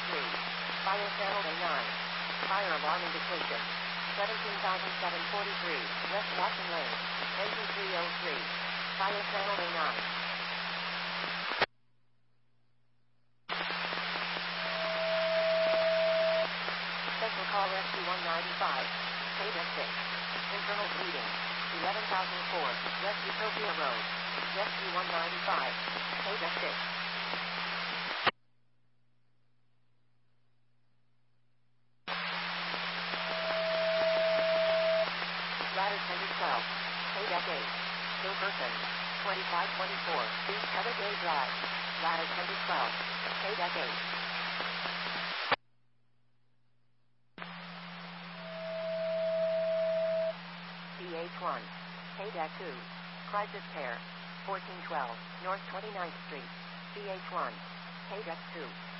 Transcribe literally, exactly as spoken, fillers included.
three. Fire channel A nine. Fire alarm indication. seventeen thousand seven hundred forty-three, West Watson Lane. Engine three oh three. Fire channel A nine. Special call Rescue one ninety-five. Paydeck six. Internal bleeding. eleven thousand four, West Utopia Road. Rescue one ninety-five. Paydeck six. Ladder ten to twelve. Paydeck eight. Still person. twenty-five twenty-four, East Heather Gay Drive. Ladder ten to twelve. Paydeck eight. C H one. Paydeck two. Crisis Pair. fourteen twelve, North twenty-ninth Street. C H one. Paydeck two.